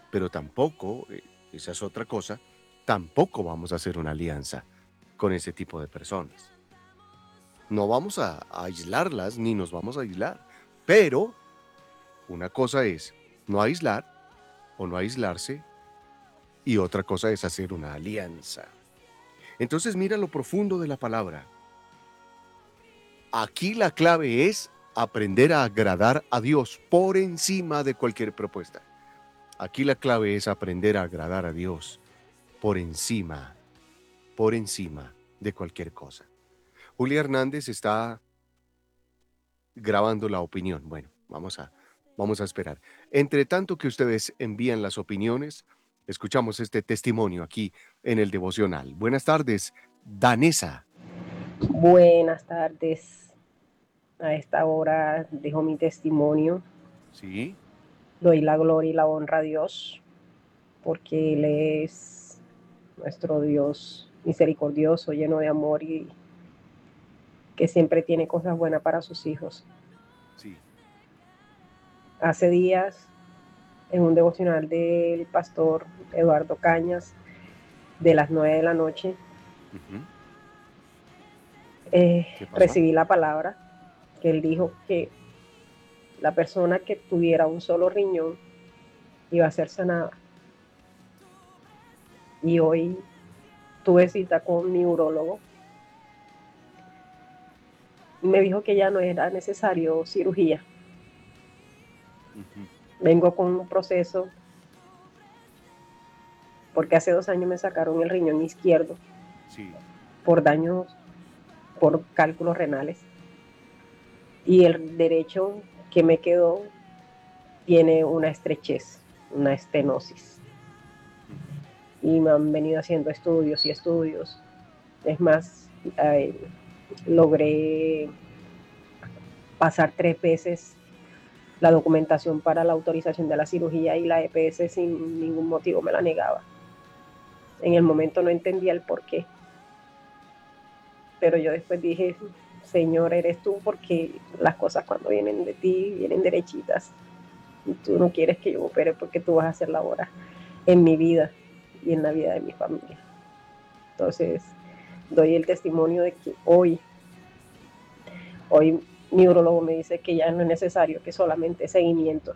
pero tampoco, esa es otra cosa, tampoco vamos a hacer una alianza con ese tipo de personas. No vamos a aislarlas ni nos vamos a aislar, pero una cosa es no aislar o no aislarse y otra cosa es hacer una alianza. Entonces mira lo profundo de la palabra. Aquí la clave es aprender a agradar a Dios por encima de cualquier propuesta. Aquí la clave es aprender a agradar a Dios por encima de cualquier cosa. Julia Hernández está grabando la opinión. Bueno, vamos a esperar. Entre tanto que ustedes envían las opiniones, escuchamos este testimonio aquí en el devocional. Buenas tardes, Danesa. Buenas tardes. A esta hora dejo mi testimonio. Sí, Doy la gloria y la honra a Dios porque Él es nuestro Dios misericordioso, lleno de amor y que siempre tiene cosas buenas para sus hijos. sí. Hace días, en un devocional del pastor Eduardo Cañas, de las 9 de la noche, Ujú. ¿Qué pasó? recibí la palabra que él dijo que la persona que tuviera un solo riñón iba a ser sanada. Y hoy tuve cita con mi urólogo. Me dijo que ya no era necesario cirugía. Ujú. Vengo con un proceso porque hace 2 años me sacaron el riñón izquierdo Sí. por daños, por cálculos renales. Y el derecho que me quedó tiene una estrechez, una estenosis. Ujú. Y me han venido haciendo estudios y estudios. Es más, logré pasar 3 veces la documentación para la autorización de la cirugía y la EPS sin ningún motivo me la negaba. En el momento no entendía el por qué, pero yo después dije, Señor, eres tú, porque las cosas cuando vienen de ti vienen derechitas. Y tú no quieres que yo opere porque tú vas a hacer la obra en mi vida y en la vida de mi familia. Entonces, doy el testimonio de que hoy mi urologo me dice que ya no es necesario, que solamente seguimiento.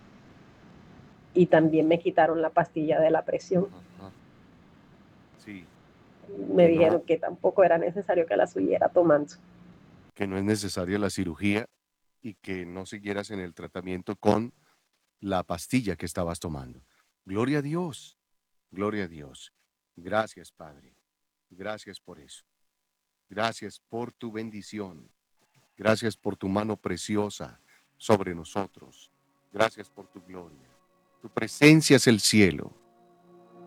Y también me quitaron la pastilla de la presión. Ajá. Sí. Me Que dijeron no, que tampoco era necesario que la siguiera tomando. que no es necesaria la cirugía y que no siguieras en el tratamiento con la pastilla que estabas tomando. Gloria a Dios, gloria a Dios. Gracias, Padre. Gracias por eso. Gracias por tu bendición. Gracias por tu mano preciosa sobre nosotros. Gracias por tu gloria. Tu presencia es el cielo.